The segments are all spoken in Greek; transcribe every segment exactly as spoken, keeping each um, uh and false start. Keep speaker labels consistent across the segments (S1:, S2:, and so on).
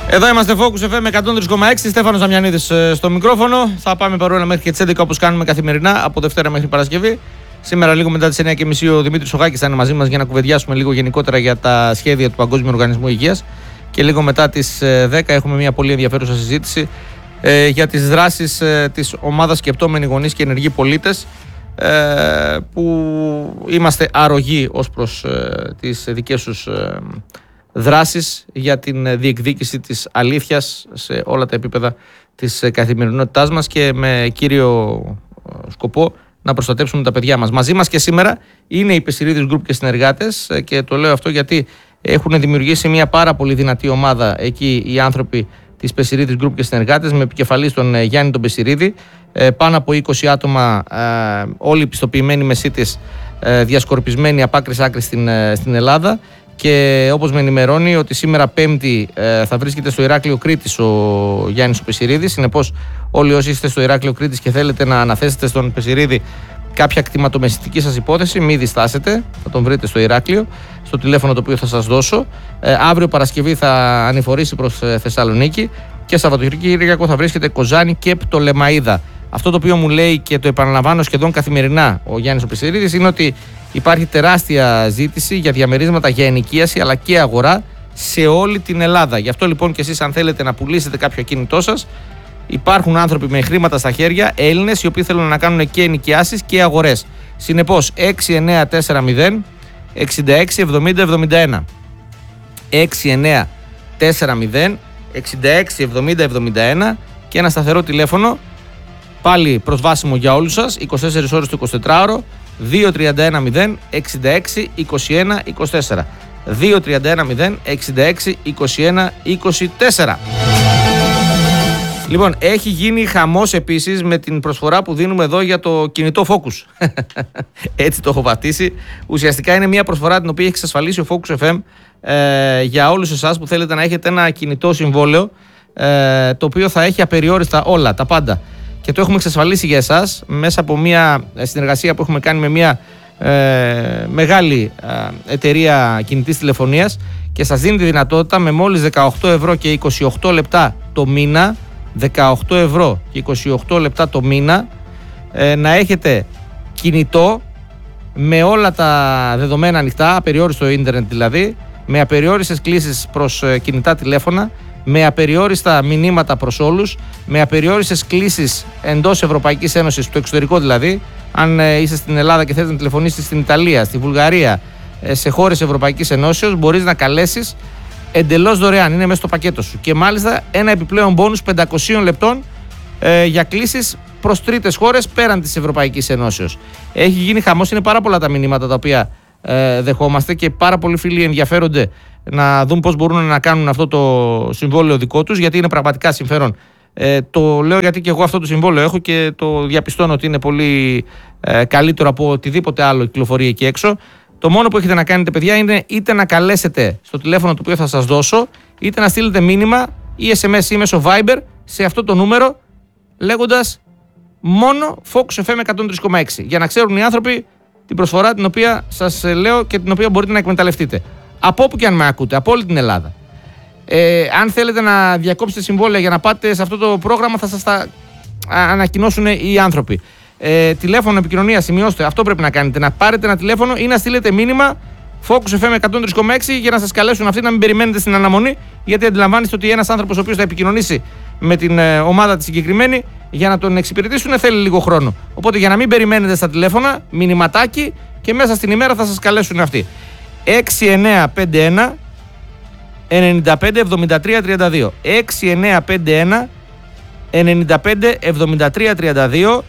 S1: Εδώ είμαστε Focus εφ εμ εκατόν τρία κόμμα έξι, Στέφανος Δαμιανίδης στο μικρόφωνο. Θα πάμε παρόλα μέχρι και τις έντεκα όπως κάνουμε καθημερινά από Δευτέρα μέχρι Παρασκευή. Σήμερα λίγο μετά τις εννιά και μισή ο Δημήτρης Οχάκης θα είναι μαζί μας για να κουβεντιάσουμε λίγο γενικότερα για τα σχέδια του Παγκόσμιου Οργανισμού Υγείας. Και λίγο μετά τις δέκα έχουμε μια πολύ ενδιαφέρουσα συζήτηση ε, για τις δράσεις ε, της ομάδας Σκεπτόμενοι Γονείς και Ενεργοί Πολίτες, ε, που είμαστε αρρωγοί ως προς ε, τις δικές τους ε, δράσεις για την διεκδίκηση της αλήθειας σε όλα τα επίπεδα της καθημερινότητάς μας και με κύριο σκοπό να προστατεύσουμε τα παιδιά μας. Μαζί μας και σήμερα είναι οι Πεσιρίδης Group και συνεργάτες, και το λέω αυτό γιατί έχουν δημιουργήσει μια πάρα πολύ δυνατή ομάδα εκεί οι άνθρωποι της Πεσιρίδης Group και συνεργάτες, με επικεφαλής τον Γιάννη τον Πεσιρίδη, πάνω από είκοσι άτομα, όλοι πιστοποιημένοι μεσίτες, διασκορπισμένοι από άκρη άκρη στην, στην Ελλάδα. Και όπως με ενημερώνει ότι σήμερα Πέμπτη ε, θα βρίσκεται στο Ηράκλειο Κρήτης ο Γιάννης ο Πεσιρίδης. Συνεπώς, όλοι όσοι είστε στο Ηράκλειο Κρήτης και θέλετε να αναθέσετε στον Πεσιρίδη κάποια κτηματομεσητική σας υπόθεση, μην διστάσετε. Θα τον βρείτε στο Ηράκλειο, στο τηλέφωνο το οποίο θα σας δώσω. Ε, αύριο Παρασκευή θα ανηφορήσει προς ε, Θεσσαλονίκη και Σαββατοκύριακο θα βρίσκεται Κοζάνη και Πτολεμαΐδα. Αυτό το οποίο μου λέει και το επαναλαμβάνω σχεδόν καθημερινά ο Γιάννης ο Πεσιρίδης είναι ότι υπάρχει τεράστια ζήτηση για διαμερίσματα για ενοικίαση αλλά και αγορά σε όλη την Ελλάδα. Γι' αυτό λοιπόν και εσείς, αν θέλετε να πουλήσετε κάποιο κινητό σας, υπάρχουν άνθρωποι με χρήματα στα χέρια, Έλληνες, οι οποίοι θέλουν να κάνουν και ενοικιάσεις και αγορές. Συνεπώς, έξι εννιά τέσσερα μηδέν εξήντα έξι εβδομήντα εβδομήντα ένα. έξι εννιά τέσσερα μηδέν εξήντα έξι εβδομήντα εβδομήντα ένα και ένα σταθερό τηλέφωνο, πάλι προσβάσιμο για όλους σας, είκοσι τέσσερις ώρες το εικοσιτετράωρο, δύο τρία ένα μηδέν εξήντα έξι είκοσι ένα είκοσι τέσσερα. δύο τρία ένα μηδέν εξήντα έξι είκοσι ένα είκοσι τέσσερα. Λοιπόν, έχει γίνει χαμός επίσης με την προσφορά που δίνουμε εδώ για το κινητό Focus. Έτσι το έχω βαφτίσει. Ουσιαστικά είναι μια προσφορά την οποία έχει εξασφαλίσει ο Focus εφ εμ ε, για όλους εσάς που θέλετε να έχετε ένα κινητό συμβόλαιο, ε, το οποίο θα έχει απεριόριστα όλα, τα πάντα. Και το έχουμε εξασφαλίσει για εσάς μέσα από μια συνεργασία που έχουμε κάνει με μια ε, μεγάλη ε, εταιρεία κινητής τηλεφωνίας, και σας δίνει τη δυνατότητα με μόλις δεκαοκτώ ευρώ και είκοσι οκτώ λεπτά το μήνα, δεκαοκτώ ευρώ και είκοσι οκτώ λεπτά το μήνα, ε, να έχετε κινητό με όλα τα δεδομένα ανοιχτά, απεριόριστο ίντερνετ δηλαδή, με απεριόριστες κλήσεις προς ε, κινητά τηλέφωνα, με απεριόριστα μηνύματα προς όλους, με απεριόριστες κλήσεις εντός Ευρωπαϊκής Ένωσης, στο εξωτερικό δηλαδή. Αν ε, είσαι στην Ελλάδα και θέλεις να τηλεφωνήσεις στην Ιταλία, στη Βουλγαρία, ε, σε χώρες Ευρωπαϊκής Ενώσεως, μπορείς να καλέσεις εντελώς δωρεάν, είναι μέσα στο πακέτο σου. Και μάλιστα ένα επιπλέον μπόνους πεντακόσιων λεπτών ε, για κλήσεις προς τρίτες χώρες πέραν της Ευρωπαϊκής Ενώσεως. Έχει γίνει χαμός, είναι πάρα πολλά τα μηνύματα τα οποία ε, δεχόμαστε και πάρα πολλοί φίλοι ενδιαφέρονται να δουν πώς μπορούν να κάνουν αυτό το συμβόλαιο δικό τους, γιατί είναι πραγματικά συμφέρον. Ε, το λέω γιατί και εγώ αυτό το συμβόλαιο έχω και το διαπιστώνω ότι είναι πολύ ε, καλύτερο από οτιδήποτε άλλο κυκλοφορεί εκεί έξω. Το μόνο που έχετε να κάνετε, παιδιά, είναι είτε να καλέσετε στο τηλέφωνο το οποίο θα σας δώσω, είτε να στείλετε μήνυμα ή ες εμ ες ή μέσω Viber σε αυτό το νούμερο, λέγοντας μόνο Focus εφ εμ εκατόν τρία κόμμα έξι, για να ξέρουν οι άνθρωποι την προσφορά την οποία σας λέω και την οποία μπορείτε να εκμεταλλευτείτε. Από όπου και αν με ακούτε, από όλη την Ελλάδα. Ε, αν θέλετε να διακόψετε συμβόλαια για να πάτε σε αυτό το πρόγραμμα, θα σας τα ανακοινώσουν οι άνθρωποι. Ε, τηλέφωνο επικοινωνία, σημειώστε, αυτό πρέπει να κάνετε. Να πάρετε ένα τηλέφωνο ή να στείλετε μήνυμα Focus εφ εμ εκατόν τρία κόμμα έξι για να σας καλέσουν αυτοί, να μην περιμένετε στην αναμονή, γιατί αντιλαμβάνεστε ότι ένας άνθρωπος ο οποίος θα επικοινωνήσει με την ε, ομάδα τη συγκεκριμένη για να τον εξυπηρετήσουν θέλει λίγο χρόνο. Οπότε για να μην περιμένετε στα τηλέφωνα, μηνυματάκι και μέσα στην ημέρα θα σας καλέσουν αυτοί. έξι εννιά πέντε ένα ενενήντα πέντε εβδομήντα τρία τριάντα δύο. έξι εννιά πέντε ένα ενενήντα πέντε εβδομήντα τρία τριάντα δύο.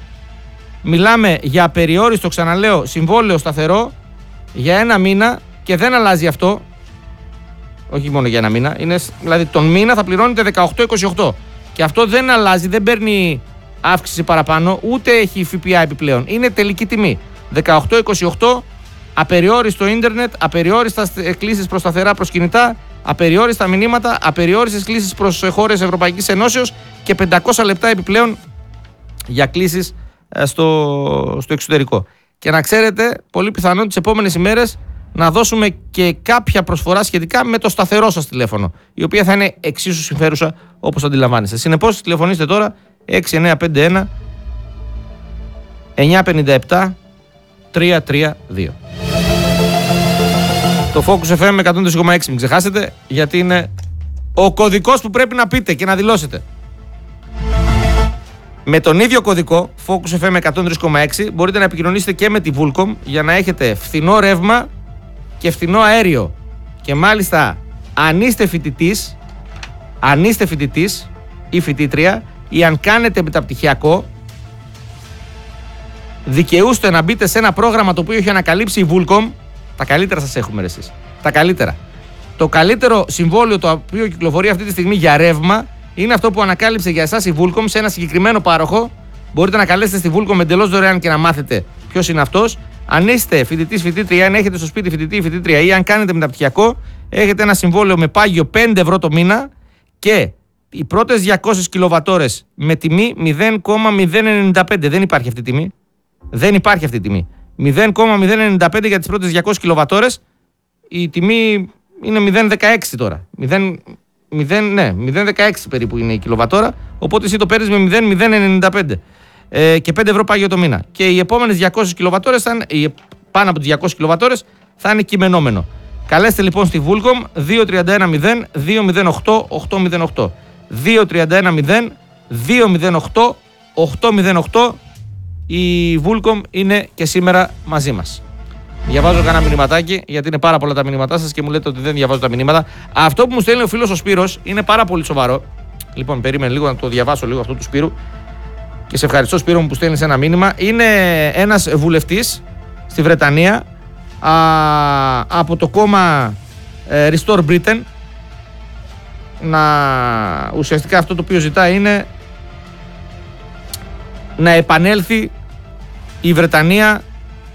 S1: Μιλάμε για απεριόριστο, ξαναλέω, συμβόλαιο σταθερό για ένα μήνα και δεν αλλάζει αυτό. Όχι μόνο για ένα μήνα, είναι, δηλαδή τον μήνα θα πληρώνετε δεκαοκτώ είκοσι οκτώ. Και αυτό δεν αλλάζει, δεν παίρνει αύξηση παραπάνω, ούτε έχει ΦΠΑ επιπλέον. Είναι τελική τιμή. δεκαοκτώ είκοσι οκτώ, απεριόριστο ίντερνετ, απεριόριστα κλήσεις προς σταθερά προς κινητά, απεριόριστα μηνύματα, απεριόριστες κλήσεις προς χώρες Ευρωπαϊκής Ενώσεως και πεντακόσια λεπτά επιπλέον για κλήσεις στο, στο εξωτερικό. Και να ξέρετε, πολύ πιθανόν τις επόμενες ημέρες να δώσουμε και κάποια προσφορά σχετικά με το σταθερό σας τηλέφωνο, η οποία θα είναι εξίσου συμφέρουσα όπως αντιλαμβάνεστε. Συνεπώς, τηλεφωνήστε τώρα έξι εννιά πέντε ένα εννιά πέντε επτά τρία τρία δύο. Το Focus εφ εμ εκατόν τρία κόμμα έξι, μην ξεχάσετε, γιατί είναι ο κωδικός που πρέπει να πείτε και να δηλώσετε. Με τον ίδιο κωδικό Focus εφ εμ εκατόν τρία κόμμα έξι μπορείτε να επικοινωνήσετε και με τη Vulcom για να έχετε φθηνό ρεύμα και φθηνό αέριο. Και μάλιστα, αν είστε φοιτητής, αν είστε φοιτητής ή φοιτήτρια, ή αν κάνετε μεταπτυχιακό, δικαιούστε να μπείτε σε ένα πρόγραμμα το οποίο έχει ανακαλύψει η Vulcom. Τα καλύτερα σας έχουμε ρε εσείς. Τα καλύτερα. Το καλύτερο συμβόλαιο το οποίο κυκλοφορεί αυτή τη στιγμή για ρεύμα είναι αυτό που ανακάλυψε για εσάς η Vulcom σε ένα συγκεκριμένο πάροχο. Μπορείτε να καλέσετε στη Vulcom εντελώς δωρεάν και να μάθετε ποιος είναι αυτός. Αν είστε φοιτητής, φοιτήτρια, αν έχετε στο σπίτι φοιτητή ή φοιτήτρια, ή αν κάνετε μεταπτυχιακό, έχετε ένα συμβόλαιο με πάγιο πέντε ευρώ το μήνα και οι πρώτες διακόσιες κιλοβατόρες με τιμή μηδέν κόμμα μηδέν ενενήντα πέντε. Δεν υπάρχει αυτή η τιμή. Δεν υπάρχει αυτή η τιμή. μηδέν κόμμα μηδέν ενενήντα πέντε για τις πρώτες διακόσιες κιλοβατόρες. Η τιμή είναι μηδέν κόμμα δεκαέξι τώρα. μηδέν, μηδέν, ναι, μηδέν κόμμα δεκαέξι περίπου είναι η κιλοβατόρα. Οπότε εσύ το παίρνεις με μηδέν κόμμα μηδέν ενενήντα πέντε. Ε, και πέντε ευρώ πάγιο το μήνα. Και οι επόμενες διακόσιες κιλοβατόρες, πάνω από τις διακόσιες κιλοβατόρες, θα είναι κειμενόμενο. Καλέστε λοιπόν στη Vulcom δύο τρία ένα μηδέν δύο μηδέν οκτώ οκτώ μηδέν οκτώ. δύο τρία ένα μηδέν δύο μηδέν οκτώ οκτώ μηδέν οκτώ. Η Vulcom είναι και σήμερα μαζί μας. Διαβάζω κανένα μηνυματάκι, γιατί είναι πάρα πολλά τα μηνύματά σας και μου λέτε ότι δεν διαβάζω τα μηνύματα. Αυτό που μου στέλνει ο φίλος ο Σπύρος είναι πάρα πολύ σοβαρό. Λοιπόν, περίμενε λίγο να το διαβάσω λίγο αυτό του Σπύρου. Και σε ευχαριστώ, Σπύρο μου, που στέλνεις ένα μήνυμα. Είναι ένας βουλευτής στη Βρετανία α, από το κόμμα ε, Restore Britain. Να, ουσιαστικά αυτό το οποίο ζητάει είναι να επανέλθει η Βρετανία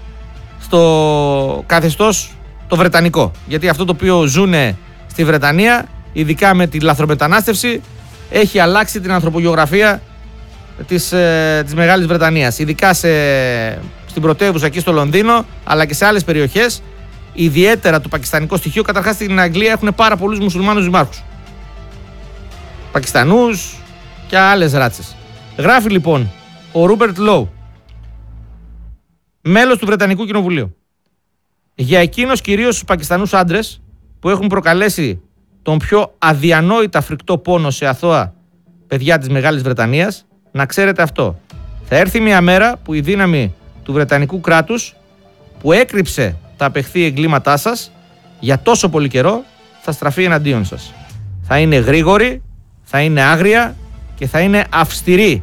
S1: στο καθεστώς το βρετανικό. Γιατί αυτό το οποίο ζουνε στη Βρετανία, ειδικά με τη λαθρομετανάστευση, έχει αλλάξει την ανθρωπογεωγραφία της, ε, της Μεγάλης Βρετανίας. Ειδικά σε, στην πρωτεύουσα εκεί στο Λονδίνο, αλλά και σε άλλες περιοχές. Ιδιαίτερα το πακιστανικό στοιχείο. Καταρχάς στην Αγγλία έχουν πάρα πολλούς μουσουλμάνους δημάρχους. Πακιστανούς και άλλες ράτσες. Γράφει λοιπόν ο Ρούμπερτ Λόου, μέλος του Βρετανικού Κοινοβουλίου. Για εκείνος κυρίως τους Πακιστανούς άντρες που έχουν προκαλέσει τον πιο αδιανόητα φρικτό πόνο σε αθώα παιδιά της Μεγάλης Βρετανίας, να ξέρετε αυτό. Θα έρθει μια μέρα που η δύναμη του Βρετανικού κράτους, που έκρυψε τα απεχθή εγκλήματά σας για τόσο πολύ καιρό, θα στραφεί εναντίον σας. Θα είναι γρήγορη, θα είναι άγρια και θα είναι αυστηρή.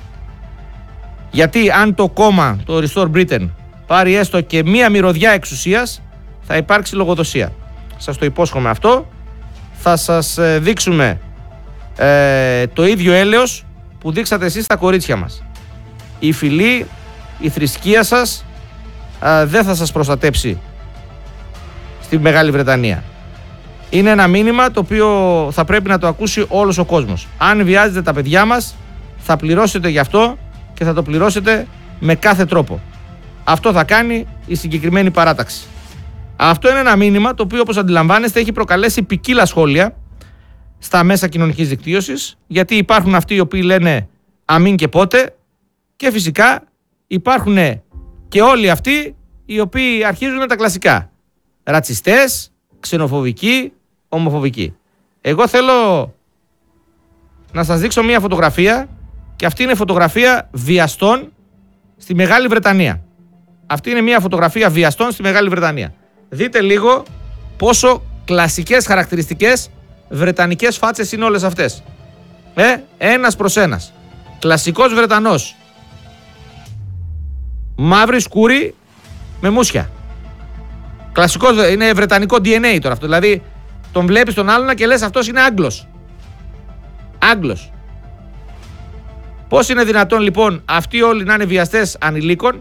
S1: Γιατί αν το κόμμα, το Restore Britain, πάρει έστω και μία μυρωδιά εξουσίας, θα υπάρξει λογοδοσία. Σας το υπόσχομαι αυτό. Θα σας δείξουμε ε, το ίδιο έλεος που δείξατε εσείς στα κορίτσια μας. Η φυλή, η θρησκεία σας ε, δεν θα σας προστατέψει στη Μεγάλη Βρετανία. Είναι ένα μήνυμα το οποίο θα πρέπει να το ακούσει όλος ο κόσμος. Αν βιάζετε τα παιδιά μας, θα πληρώσετε γι' αυτό και θα το πληρώσετε με κάθε τρόπο. Αυτό θα κάνει η συγκεκριμένη παράταξη. Αυτό είναι ένα μήνυμα το οποίο, όπως αντιλαμβάνεστε, έχει προκαλέσει ποικίλα σχόλια στα μέσα κοινωνικής δικτύωσης, γιατί υπάρχουν αυτοί οι οποίοι λένε αμήν και πότε, και φυσικά υπάρχουν και όλοι αυτοί οι οποίοι αρχίζουν τα κλασικά. Ρατσιστές, ξενοφοβικοί, ομοφοβικοί. Εγώ θέλω να σας δείξω μια φωτογραφία, και αυτή είναι φωτογραφία βιαστών στη Μεγάλη Βρετανία. Αυτή είναι μια φωτογραφία βιαστών στη Μεγάλη Βρετανία. Δείτε λίγο πόσο κλασικές χαρακτηριστικές βρετανικές φάτσες είναι όλες αυτές. Ε, ένας προς ένας. Κλασικός Βρετανός. Μαύρη σκούρη με μουσια. Κλασικό, είναι βρετανικό ντι εν έι τώρα αυτό. Δηλαδή τον βλέπεις τον άλλον και λες αυτός είναι Άγγλος. Άγγλος. Πώς είναι δυνατόν λοιπόν αυτοί όλοι να είναι βιαστές ανηλίκων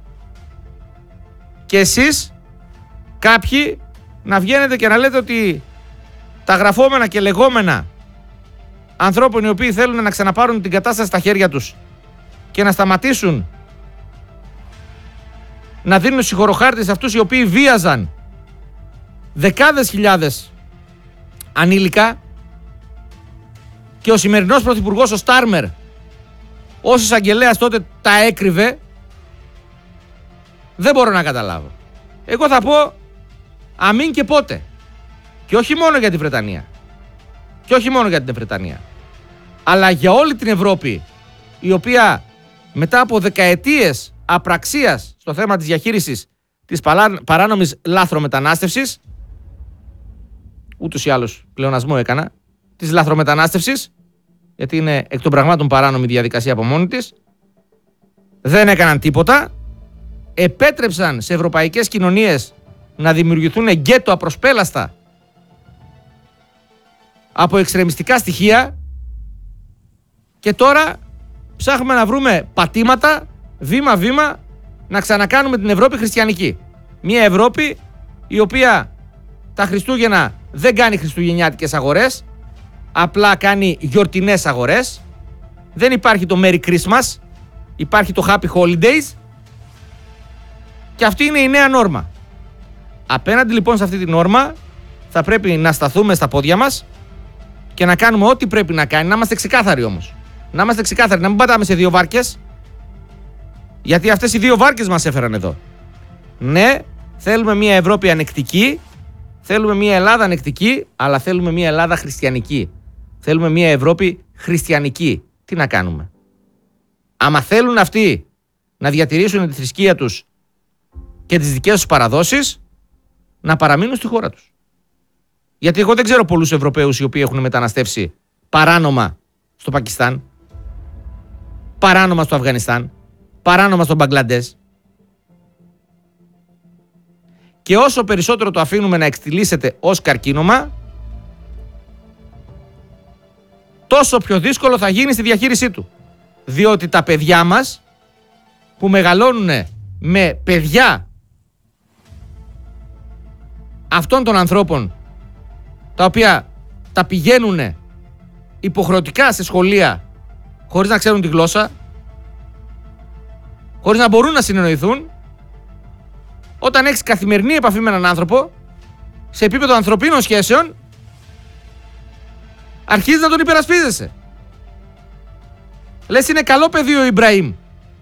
S1: και εσείς κάποιοι να βγαίνετε και να λέτε ότι τα γραφόμενα και λεγόμενα ανθρώπων οι οποίοι θέλουν να ξαναπάρουν την κατάσταση στα χέρια τους και να σταματήσουν να δίνουν συγχωροχάρτη σε αυτούς οι οποίοι βίαζαν δεκάδες χιλιάδες ανήλικα και ο σημερινός πρωθυπουργός ο Στάρμερ ως εισαγγελέας τότε τα έκρυβε, δεν μπορώ να καταλάβω. Εγώ θα πω αμήν και πότε. Και όχι μόνο για τη Βρετανία. Και όχι μόνο για την Βρετανία. Αλλά για όλη την Ευρώπη, η οποία μετά από δεκαετίες απραξίας στο θέμα της διαχείρισης της παράνομης λάθρομετανάστευσης, ούτως ή άλλως πλεονασμό έκανα, της λάθρομετανάστευσης, γιατί είναι εκ των πραγμάτων παράνομη διαδικασία από μόνη της, δεν έκαναν τίποτα, επέτρεψαν σε ευρωπαϊκές κοινωνίες να δημιουργηθούν γκέτο απροσπέλαστα από εξτρεμιστικά στοιχεία και τώρα ψάχνουμε να βρούμε πατήματα βήμα-βήμα να ξανακάνουμε την Ευρώπη χριστιανική. Μια Ευρώπη η οποία τα Χριστούγεννα δεν κάνει χριστουγεννιάτικες αγορές, απλά κάνει γιορτινές αγορές. Δεν υπάρχει το Merry Christmas, υπάρχει το Happy Holidays και αυτή είναι η νέα νόρμα. Απέναντι λοιπόν σε αυτή τη νόρμα θα πρέπει να σταθούμε στα πόδια μας και να κάνουμε ό,τι πρέπει να κάνει, να είμαστε ξεκάθαροι όμως. Να είμαστε ξεκάθαροι, να μην πατάμε σε δύο βάρκες, γιατί αυτές οι δύο βάρκες μας έφεραν εδώ. Ναι, θέλουμε μια Ευρώπη ανεκτική, θέλουμε μια Ελλάδα ανεκτική, αλλά θέλουμε μια Ελλάδα χριστιανική. Θέλουμε μια Ευρώπη χριστιανική. Τι να κάνουμε? Άμα θέλουν αυτοί να διατηρήσουν τη θρησκεία τους και τις δικές τους παραδόσεις, να παραμείνουν στη χώρα τους. Γιατί εγώ δεν ξέρω πολλούς Ευρωπαίους οι οποίοι έχουν μεταναστεύσει παράνομα στο Πακιστάν, παράνομα στο Αφγανιστάν, παράνομα στο Μπαγκλαντές. Και όσο περισσότερο το αφήνουμε να εξτυλίσσεται ως καρκίνωμα, τόσο πιο δύσκολο θα γίνει στη διαχείρισή του. Διότι τα παιδιά μας που μεγαλώνουν με παιδιά αυτών των ανθρώπων, τα οποία τα πηγαίνουν υποχρεωτικά σε σχολεία χωρίς να ξέρουν τη γλώσσα, χωρίς να μπορούν να συνεννοηθούν, όταν έχεις καθημερινή επαφή με έναν άνθρωπο σε επίπεδο ανθρωπίνων σχέσεων, αρχίζεις να τον υπερασπίζεσαι. Λες είναι καλό παιδί ο Ιμπραήμ,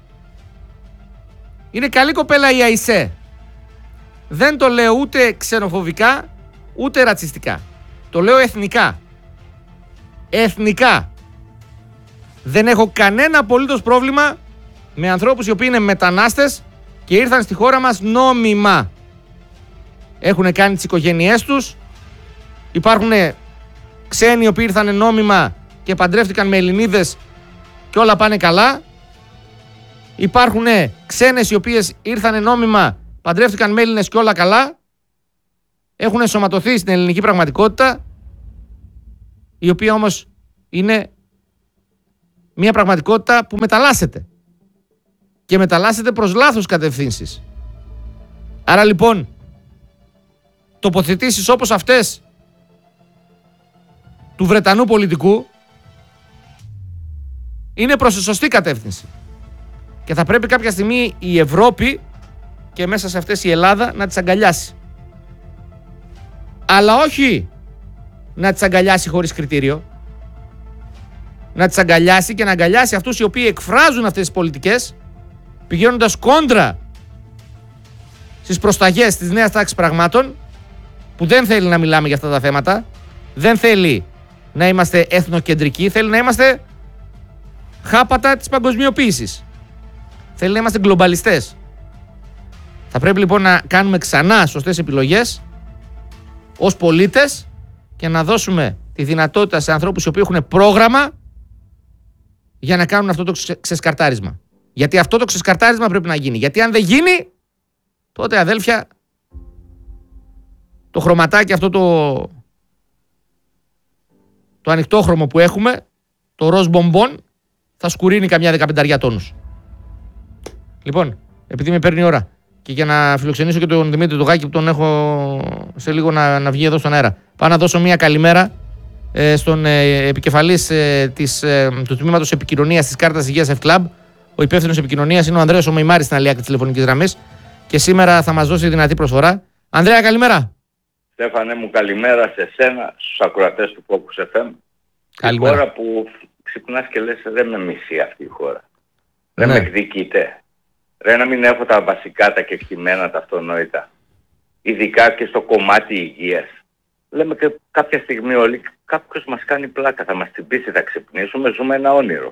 S1: είναι καλή κοπέλα η Αϊσέ. Δεν το λέω ούτε ξενοφοβικά ούτε ρατσιστικά, το λέω εθνικά. Εθνικά. Δεν έχω κανένα απολύτως πρόβλημα με ανθρώπους οι οποίοι είναι μετανάστες και ήρθαν στη χώρα μας νόμιμα. Έχουν κάνει τις οικογένειές τους. Υπάρχουν ξένοι οι οποίοι ήρθαν νόμιμα και παντρεύτηκαν με Ελληνίδες και όλα πάνε καλά. Υπάρχουν ξένες οι οποίες ήρθαν νόμιμα, παντρεύτηκαν με Έλληνες και όλα καλά. Έχουν ενσωματωθεί στην ελληνική πραγματικότητα, η οποία όμως είναι μια πραγματικότητα που μεταλλάσσεται. Και μεταλλάσσεται προς λάθος κατευθύνσεις. Άρα λοιπόν, τοποθετήσεις όπως αυτές του Βρετανού πολιτικού είναι προς τη σωστή κατεύθυνση. Και θα πρέπει κάποια στιγμή η Ευρώπη και μέσα σε αυτές η Ελλάδα να τις αγκαλιάσει. Αλλά όχι να τις αγκαλιάσει χωρίς κριτήριο. Να τις αγκαλιάσει και να αγκαλιάσει αυτούς οι οποίοι εκφράζουν αυτές τις πολιτικές, πηγαίνοντας κόντρα στις προσταγές της νέας τάξης πραγμάτων, που δεν θέλει να μιλάμε για αυτά τα θέματα, δεν θέλει να είμαστε εθνοκεντρικοί, θέλει να είμαστε χάπατα της παγκοσμιοποίησης. Θέλει να είμαστε γκλομπαλιστές. Θα πρέπει λοιπόν να κάνουμε ξανά σωστές επιλογές ως πολίτες και να δώσουμε τη δυνατότητα σε ανθρώπους οι οποίοι έχουν πρόγραμμα για να κάνουν αυτό το ξεσκαρτάρισμα. Γιατί αυτό το ξεσκαρτάρισμα πρέπει να γίνει. Γιατί αν δεν γίνει, τότε αδέλφια, το χρωματάκι αυτό το, το ανοιχτόχρωμο που έχουμε, το ροζ μπομπόν, θα σκουρίνει καμιά δεκαπενταριά τόνους. Λοιπόν, επειδή με παίρνει η ώρα και για να φιλοξενήσω και τον Δημήτρη Τουγάκη που τον έχω σε λίγο να, να βγει εδώ στον αέρα, πάω να δώσω μια καλημέρα ε, στον ε, επικεφαλής ε, της, ε, του τμήματος επικοινωνίας της Κάρτας Υγείας F-Club. Ο υπεύθυνος επικοινωνίας είναι ο Ανδρέας ο Μεϊμάρης στην άλλη άκρη της τηλεφωνικής γραμμής και σήμερα θα μας δώσει δυνατή προσφορά. Ανδρέα, καλημέρα.
S2: Στέφανε μου, καλημέρα σε σένα, στους ακροατές του Focus εφ εμ.
S1: Καλημέρα.
S2: Η χώρα που ξυπνάς και λες δεν με μισεί αυτή η χώρα.
S1: Ναι.
S2: Δεν με εκδικείται. Ρε να μην έχω τα βασικά, τα κεκτημένα, τα αυτονόητα. Ειδικά και στο κομμάτι υγείας. Λέμε και κάποια στιγμή όλοι, κάποιος μας κάνει πλάκα, θα μας τσιμπήσει, θα ξυπνήσουμε, ζούμε ένα όνειρο.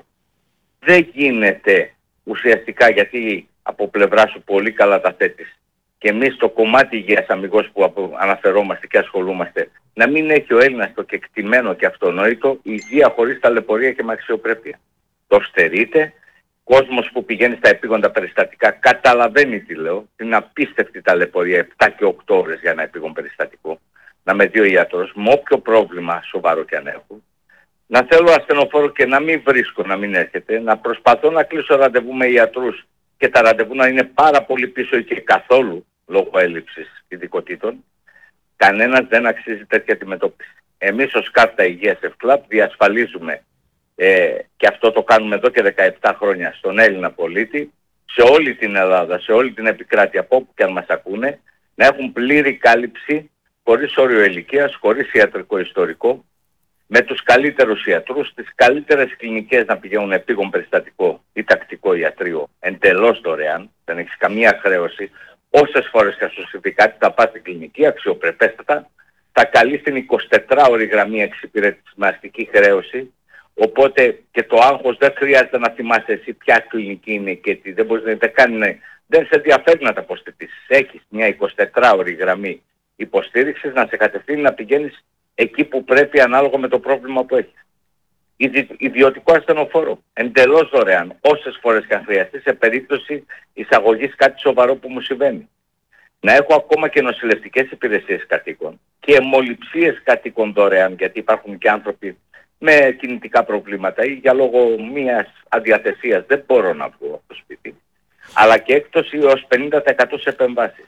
S2: Δεν γίνεται ουσιαστικά, γιατί από πλευρά σου πολύ καλά τα θέτεις, και εμείς στο κομμάτι υγείας αμιγώς που αναφερόμαστε και ασχολούμαστε, να μην έχει ο Έλληνας το κεκτημένο και αυτονόητο υγεία χωρίς ταλαιπωρία και με αξιοπρέπεια. Το στερείται. Κόσμος που πηγαίνει στα επίγοντα περιστατικά καταλαβαίνει τι λέω, την απίστευτη ταλαιπωρία επτά και οκτώ ώρες για ένα επίγον περιστατικό, να με δει ο ιατρός, με όποιο πρόβλημα σοβαρό και αν έχω, να θέλω ασθενοφόρο και να μην βρίσκω, να μην έρχεται, να προσπαθώ να κλείσω ραντεβού με ιατρούς και τα ραντεβού να είναι πάρα πολύ πίσω και καθόλου λόγω έλλειψης ειδικοτήτων. Κανένας δεν αξίζει τέτοια αντιμετώπιση. Εμείς ως Κάρτα Υγείας Ευκλάπ διασφαλίζουμε, ε, και αυτό το κάνουμε εδώ και δεκαεπτά χρόνια, στον Έλληνα πολίτη, σε όλη την Ελλάδα, σε όλη την επικράτεια, από όπου και αν μας ακούνε, να έχουν πλήρη κάλυψη, χωρίς όριο ηλικίας, χωρίς ιατρικό ιστορικό, με τους καλύτερους ιατρούς, τις καλύτερες κλινικές να πηγαίνουν επίγον περιστατικό ή τακτικό ιατρείο, εντελώς δωρεάν, δεν έχεις καμία χρέωση. Όσες φορές θα σου συμβεί κάτι θα πας στην κλινική, αξιοπρεπέστατα, θα καλείς την εικοσιτετράωρη γραμμή εξυπηρέτησης με αστική χρέωση, οπότε και το άγχος δεν χρειάζεται να θυμάσαι εσύ ποια κλινική είναι και τι, δεν μπορείς να κάνει, δεν σε ενδιαφέρει να τα αποστηθήσεις. Έχεις μια εικοσιτετράωρη γραμμή υποστήριξης να σε κατευθύνει να πηγαίνεις εκεί που πρέπει ανάλογα με το πρόβλημα που έχεις. Ιδι, ιδιωτικό ασθενοφόρο, εντελώς δωρεάν, όσες φορές και αν χρειαστεί, σε περίπτωση εισαγωγής κάτι σοβαρό που μου συμβαίνει. Να έχω ακόμα και νοσηλευτικές υπηρεσίες κατοίκων και αιμοληψίες κατοίκων δωρεάν, γιατί υπάρχουν και άνθρωποι με κινητικά προβλήματα ή για λόγω μιας αδιαθεσίας δεν μπορώ να βγω από το σπίτι, αλλά και έκπτωση έως πενήντα τοις εκατό σε επεμβάσεις.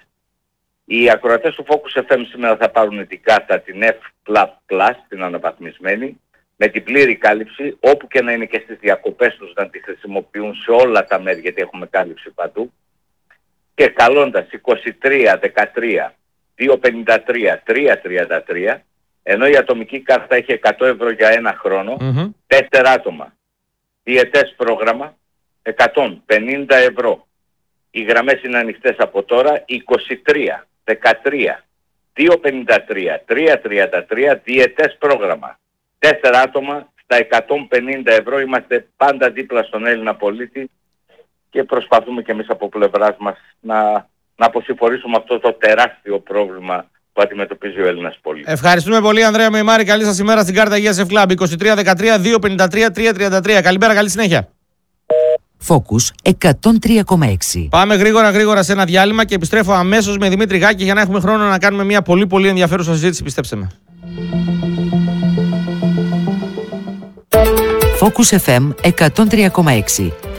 S2: Οι ακροατές του Focus εφ εμ σήμερα θα πάρουν την κάρτα, την F Plus, την αναβαθμισμένη, με την πλήρη κάλυψη, όπου και να είναι και στις διακοπές τους να τη χρησιμοποιούν σε όλα τα μέρη, γιατί έχουμε κάλυψη παντού, και καλώντας είκοσι τρία δεκατρία διακόσια πενήντα τρία τριακόσια τριάντα τρία, ενώ η ατομική κάρτα έχει εκατό ευρώ για ένα χρόνο, mm-hmm. τέσσερα άτομα. Διετές πρόγραμμα, εκατόν πενήντα ευρώ. Οι γραμμές είναι ανοιχτές από τώρα, είκοσι τρία δεκατρία διακόσια πενήντα τρία τριακόσια τριάντα τρία, διετές πρόγραμμα. Τέσσερα άτομα στα εκατόν πενήντα ευρώ, είμαστε πάντα δίπλα στον Έλληνα πολίτη και προσπαθούμε και εμείς από πλευράς μας να, να αποσυμφορήσουμε αυτό το τεράστιο πρόβλημα που αντιμετωπίζει ο Έλληνας πολίτης.
S1: Ευχαριστούμε πολύ, Ανδρέα Μεϊμάρη. Καλή σας ημέρα στην Κάρτα Υγείας Ευκλάμπ. είκοσι τρία δεκατρία διακόσια πενήντα τρία τριακόσια τριάντα τρία. Καλημέρα, καλή συνέχεια.
S3: Focus εκατόν τρία κόμμα έξι.
S1: Πάμε γρήγορα γρήγορα σε ένα διάλειμμα και επιστρέφω αμέσως με Δημήτρη Γάκη για να έχουμε χρόνο να κάνουμε μια πολύ πολύ ενδιαφέρουσα συζήτηση, πιστέψτε με.
S3: Focus εφ εμ εκατόν τρία κόμμα έξι.